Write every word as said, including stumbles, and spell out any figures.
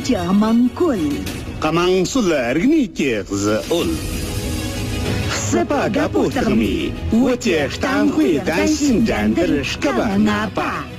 家芒棍。 Kamang sulargni kegz ul. 十八个不得米，我这当会担心战的是个吧？哪把？